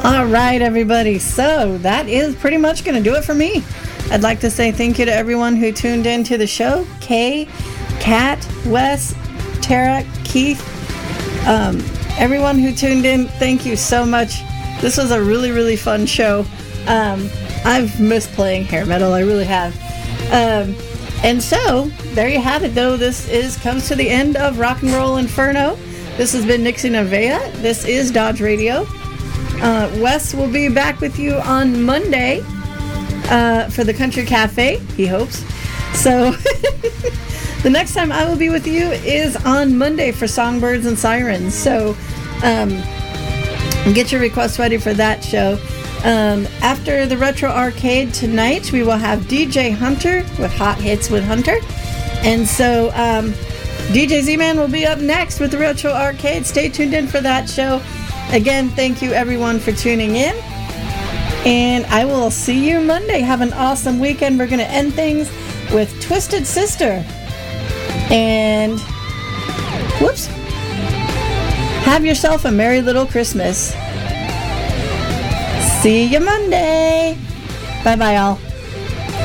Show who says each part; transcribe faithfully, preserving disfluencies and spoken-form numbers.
Speaker 1: All right, everybody. So that is pretty much going to do it for me. I'd like to say thank you to everyone who tuned in to the show. Kay, Kat, Wes, Tara, Keith, um, everyone who tuned in, thank you so much. This was a really, really fun show. Um, I've missed playing hair metal. I really have. Um, and so, there you have it, though. This is comes to the end of Rock and Roll Inferno. This has been Nixie Nevaeh. This is Dodge Radio. Uh, Wes will be back with you on Monday uh, for the Country Cafe, he hopes. So, the next time I will be with you is on Monday for Songbirds and Sirens. So, um, get your requests ready for that show. Um, after the Retro Arcade tonight, we will have D J Hunter with Hot Hits with Hunter. And so, um, D J Z-Man will be up next with the Retro Arcade. Stay tuned in for that show. Again, thank you everyone for tuning in. And I will see you Monday. Have an awesome weekend. We're going to end things with Twisted Sister. And, whoops. Have yourself a merry little Christmas. See you Monday. Bye-bye, all.